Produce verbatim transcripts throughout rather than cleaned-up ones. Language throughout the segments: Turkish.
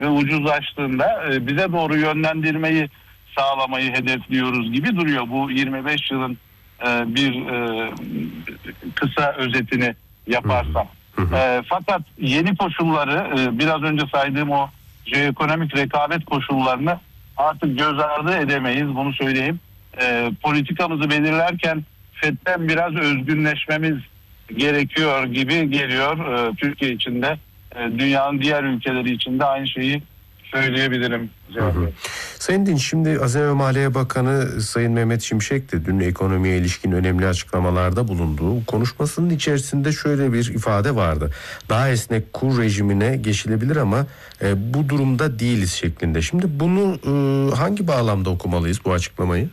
ve ucuzlaştığında e, bize doğru yönlendirmeyi sağlamayı hedefliyoruz gibi duruyor. Bu yirmi beş yılın e, bir e, kısa özetini yaparsam. Hı hı. E, fakat yeni koşulları e, biraz önce saydığım o jeoekonomik rekabet koşullarını artık göz ardı edemeyiz. Bunu söyleyeyim. E, politikamızı belirlerken F E D'den biraz özgünleşmemiz gerekiyor gibi geliyor. E, Türkiye için de e, dünyanın diğer ülkeleri için de aynı şeyi söyleyebilirim. Hı hı. Sayın Dinç, şimdi Hazine ve Maliye Bakanı Sayın Mehmet Şimşek de dün ekonomiye ilişkin önemli açıklamalarda bulundu. Konuşmasının içerisinde şöyle bir ifade vardı. Daha esnek kur rejimine geçilebilir ama e, bu durumda değiliz şeklinde. Şimdi bunu e, hangi bağlamda okumalıyız bu açıklamayı?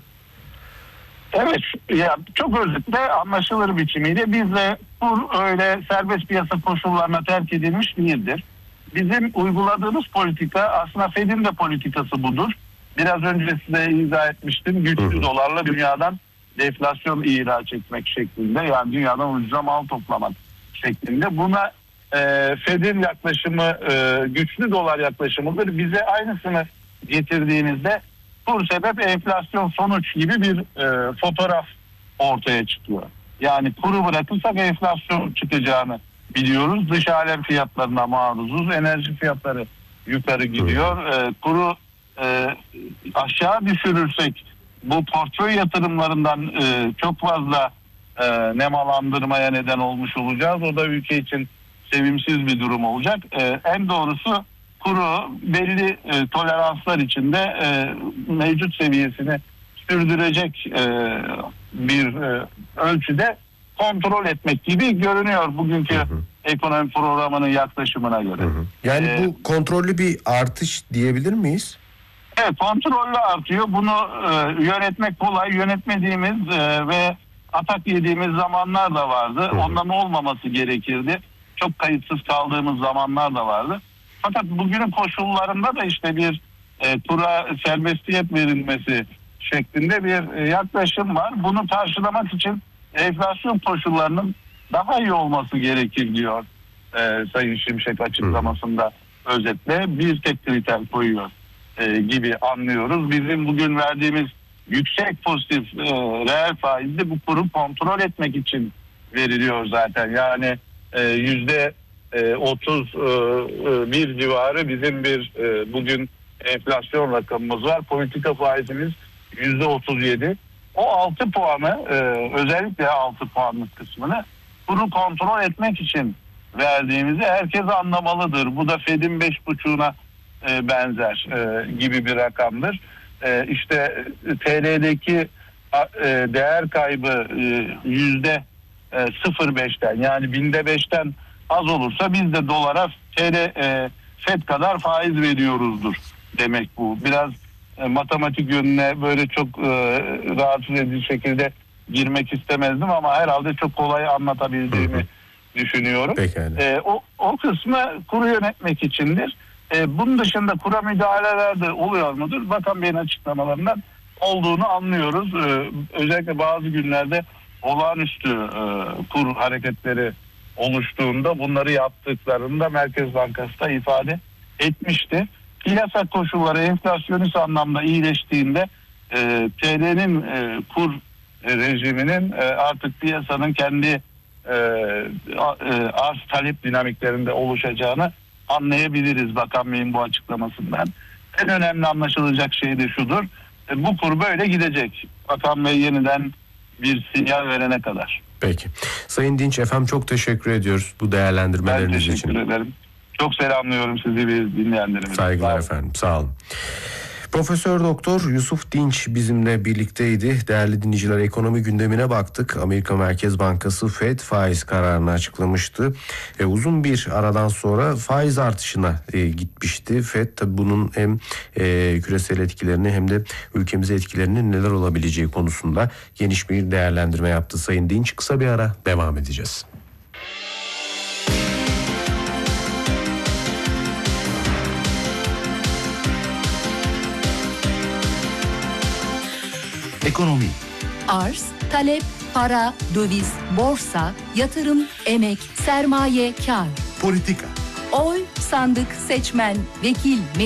Evet, ya çok özetle anlaşılır biçimiyle bizde kur öyle serbest piyasa koşullarına terk edilmiş değildir. Bizim uyguladığımız politika aslında F E D'in de politikası budur. Biraz önce size izah etmiştim. Güçlü dolarla dünyadan deflasyon ihraç etmek şeklinde, yani dünyadan ucuza mal toplamak şeklinde. Buna e, F E D'in yaklaşımı e, güçlü dolar yaklaşımıdır. Bize aynısını getirdiğinizde kur sebep enflasyon sonuç gibi bir e, fotoğraf ortaya çıkıyor. Yani kuru bırakırsak enflasyon çıkacağını biliyoruz. Dış alem fiyatlarına maruzuz. Enerji fiyatları yukarı gidiyor. E, kuru e, aşağı düşürürsek bu portföy yatırımlarından e, çok fazla e, nemalandırmaya neden olmuş olacağız. O da ülke için sevimsiz bir durum olacak. E, en doğrusu kuru belli e, toleranslar içinde e, mevcut seviyesini sürdürecek e, bir e, ölçüde kontrol etmek gibi görünüyor bugünkü hı hı. ekonomi programının yaklaşımına göre. Hı hı. Yani ee, bu kontrollü bir artış diyebilir miyiz? Evet, kontrollü artıyor. Bunu e, yönetmek kolay. Yönetmediğimiz e, ve atak yediğimiz zamanlar da vardı. Hı hı. Ondan olmaması gerekirdi. Çok kayıtsız kaldığımız zamanlar da vardı. Fakat bugünün koşullarında da işte bir e, tura serbestiyet verilmesi şeklinde bir e, yaklaşım var. Bunu karşılamak için enflasyon koşullarının daha iyi olması gerekir diyor e, Sayın Şimşek açıklamasında. Hı. Özetle bir tek kriter koyuyor e, gibi anlıyoruz. Bizim bugün verdiğimiz yüksek pozitif e, reel faizde bu kuru kontrol etmek için veriliyor zaten. Yani e, yüzde otuz bir civarı bizim bir e, bugün enflasyon rakamımız var. Politika faizimiz yüzde otuz yedi. O altı puanı e, özellikle altı puanlık kısmını kuru kontrol etmek için verdiğimizi herkes anlamalıdır. Bu da F E D'in beş buçuğuna e, benzer e, gibi bir rakamdır. E, işte T L'deki e, değer kaybı e, yüzde sıfır virgül beşten yani binde beşten az olursa biz de dolara T L e, F E D kadar faiz veriyoruzdur demek bu. Biraz e, matematik yönüne böyle çok e, rahatsız edici şekilde girmek istemezdim ama herhalde çok kolay anlatabildiğimi hı hı. düşünüyorum. E, o, o kısmı kuru yönetmek içindir. E, bunun dışında kura müdahaleler de oluyor mudur? Bakan Bey'in açıklamalarından olduğunu anlıyoruz. E, özellikle bazı günlerde olağanüstü e, kur hareketleri oluştuğunda bunları yaptıklarında Merkez Bankası da ifade etmişti. Piyasa koşulları enflasyonist anlamda iyileştiğinde e, T L'nin e, kur e, rejiminin e, artık piyasanın kendi e, e, arz talep dinamiklerinde oluşacağını anlayabiliriz Bakan Bey'in bu açıklamasından. En önemli anlaşılacak şey de şudur. E, bu kur böyle gidecek. Bakan Bey yeniden bir sinyal verene kadar. Peki. Sayın Dinç, efendim çok teşekkür ediyoruz bu değerlendirmeleriniz için. Ben teşekkür için. ederim. Çok selamlıyorum sizi ve dinleyenlerimizi. Saygılar efendim. Sağ olun. Profesör Doktor Yusuf Dinç bizimle birlikteydi. Değerli dinleyiciler, ekonomi gündemine baktık. Amerika Merkez Bankası F E D faiz kararını açıklamıştı. E, uzun bir aradan sonra faiz artışına e, gitmişti. F E D tabi bunun hem e, küresel etkilerini hem de ülkemize etkilerinin neler olabileceği konusunda geniş bir değerlendirme yaptı Sayın Dinç. Kısa bir ara devam edeceğiz. Ekonomi. Arz, talep, para, döviz, borsa, yatırım, emek, sermaye, kar. Politika. Oy, sandık, seçmen, vekil,